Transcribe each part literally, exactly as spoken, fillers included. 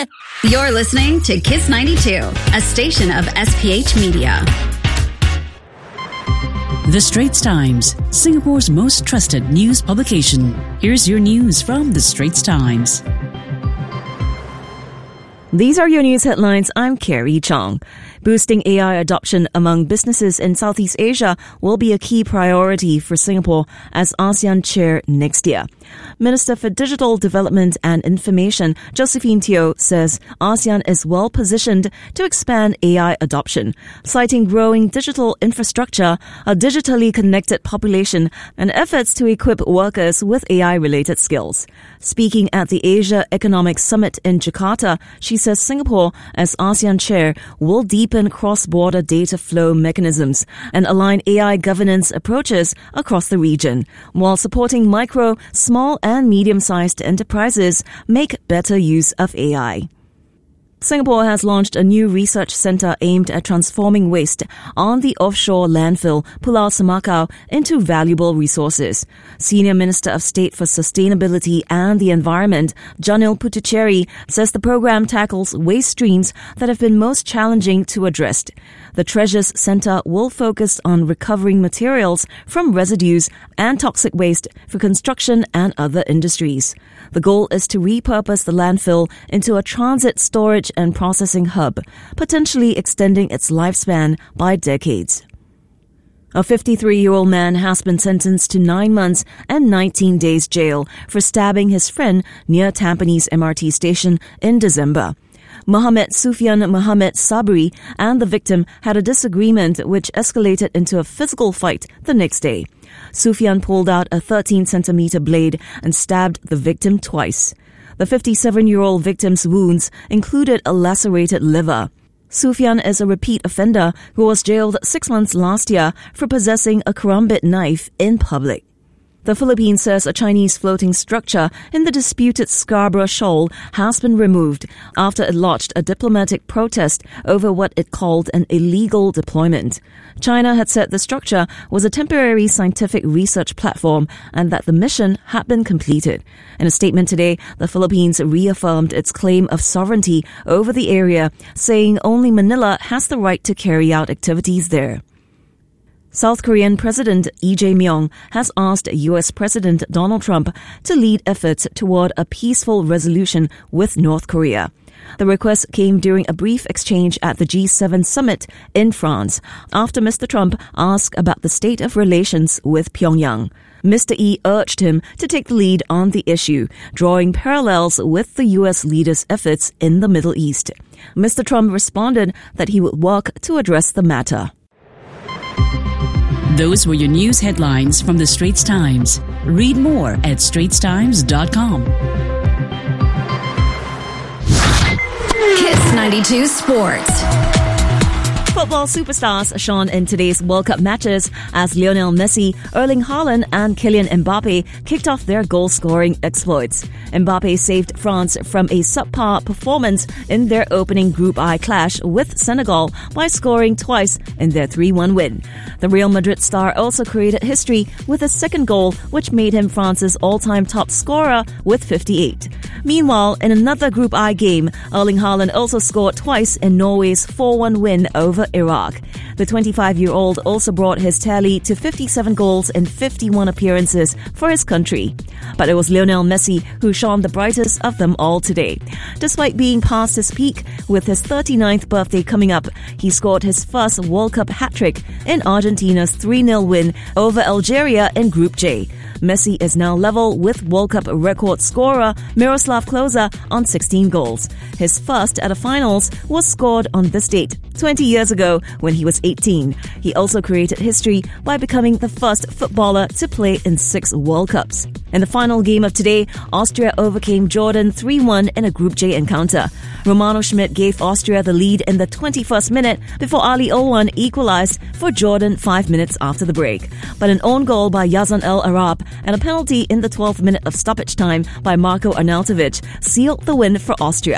it. You're listening to Kiss ninety-two, a station of S P H Media. The Straits Times, Singapore's most trusted news publication. Here's your news from The Straits Times. These are your news headlines. I'm Carrie Chong. Boosting A I adoption among businesses in Southeast Asia will be a key priority for Singapore as ASEAN chair next year. Minister for Digital Development and Information, Josephine Teo, says ASEAN is well positioned to expand A I adoption, citing growing digital infrastructure, a digitally connected population, and efforts to equip workers with A I-related skills. Speaking at the Asia Economic Summit in Jakarta, she says Singapore, as ASEAN chair, will deepen cross-border data flow mechanisms and align A I governance approaches across the region, while supporting micro, small and medium-sized enterprises make better use of A I. Singapore has launched a new research centre aimed at transforming waste on the offshore landfill Pulau Semakau into valuable resources. Senior Minister of State for Sustainability and the Environment, Janil Puthucheary, says the programme tackles waste streams that have been most challenging to address. The Treasures Centre will focus on recovering materials from residues and toxic waste for construction and other industries. The goal is to repurpose the landfill into a transit storage and processing hub, potentially extending its lifespan by decades. A fifty-three-year-old man has been sentenced to nine months and nineteen days jail for stabbing his friend near Tampines M R T station in December. Mohammed Sufyan Mohammed Sabri and the victim had a disagreement which escalated into a physical fight the next day. Sufyan pulled out a thirteen centimeter blade and stabbed the victim twice. The fifty-seven-year-old victim's wounds included a lacerated liver. Sufyan is a repeat offender who was jailed six months last year for possessing a karambit knife in public. The Philippines says a Chinese floating structure in the disputed Scarborough Shoal has been removed after it lodged a diplomatic protest over what it called an illegal deployment. China had said the structure was a temporary scientific research platform and that the mission had been completed. In a statement today, the Philippines reaffirmed its claim of sovereignty over the area, saying only Manila has the right to carry out activities there. South Korean President Lee Jae-myung has asked U S President Donald Trump to lead efforts toward a peaceful resolution with North Korea. The request came during a brief exchange at the G seven summit in France after Mister Trump asked about the state of relations with Pyongyang. Mister Lee urged him to take the lead on the issue, drawing parallels with the U S leader's efforts in the Middle East. Mister Trump responded that he would work to address the matter. Those were your news headlines from The Straits Times. Read more at straits times dot com. Kiss ninety-two Sports. Football superstars shone in today's World Cup matches as Lionel Messi, Erling Haaland and Kylian Mbappe kicked off their goal-scoring exploits. Mbappe saved France from a subpar performance in their opening Group I clash with Senegal by scoring twice in their three one win. The Real Madrid star also created history with a second goal, which made him France's all-time top scorer with fifty-eight. Meanwhile, in another Group I game, Erling Haaland also scored twice in Norway's four one win over Iraq. The twenty-five-year-old also brought his tally to fifty-seven goals in fifty-one appearances for his country. But it was Lionel Messi who shone the brightest of them all today. Despite being past his peak, with his thirty-ninth birthday coming up, he scored his first World Cup hat-trick in Argentina's three nil win over Algeria in Group J. Messi is now level with World Cup record scorer Miroslav Klose on sixteen goals. His first at the finals was scored on this date, twenty years ago when he was eighteen. He also created history by becoming the first footballer to play in six World Cups. In the final game of today, Austria overcame Jordan three one in a Group J encounter. Romano Schmidt gave Austria the lead in the twenty-first minute before Ali Owan equalized for Jordan five minutes after the break. But an own goal by Yazan El Arab and a penalty in the twelfth minute of stoppage time by Marko Arnautovic sealed the win for Austria.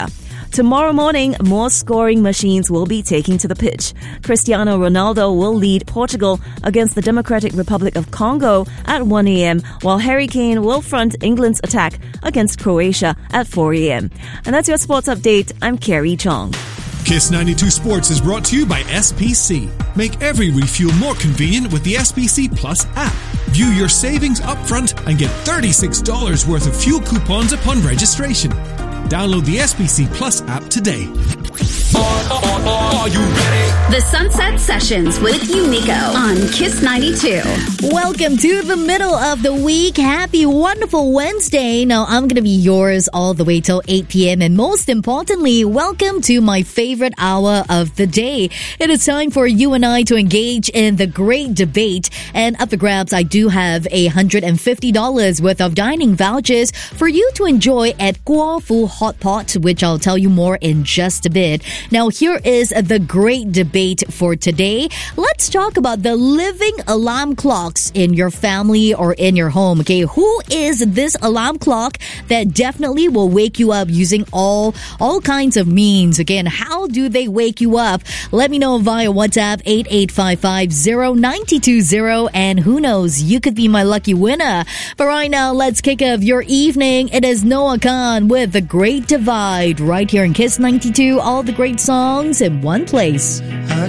Tomorrow morning, more scoring machines will be taking to the pitch. Cristiano Ronaldo will lead Portugal against the Democratic Republic of Congo at one a.m., while Harry Kane will front England's attack against Croatia at four a.m. And that's your sports update. I'm Carrie Chong. Kiss ninety-two Sports is brought to you by S P C. Make every refuel more convenient with the S P C Plus app. View your savings upfront and get thirty-six dollars worth of fuel coupons upon registration. Download the S P C Plus app today. Are you ready? The Sunset Sessions with Yumiko on Kiss ninety-two. Welcome to the middle of the week. Happy, wonderful Wednesday. Now, I'm going to be yours all the way till eight p.m. And most importantly, welcome to my favorite hour of the day. It is time for you and I to engage in the great debate. And up for grabs, I do have a one hundred fifty dollars worth of dining vouchers for you to enjoy at Guo Fu Hot Pot, which I'll tell you more in just a bit. Now, here is the great debate for today. Let's talk about the living alarm clocks in your family or in your home. Okay, who is this alarm clock that definitely will wake you up using all all kinds of means? Again, how do they wake you up? Let me know via WhatsApp eight eight five five zero nine two zero, and who knows, you could be my lucky winner. But right now, let's kick off your evening. It is Noah Khan with The Great Divide right here in Kiss ninety-two. All the great songs in one place.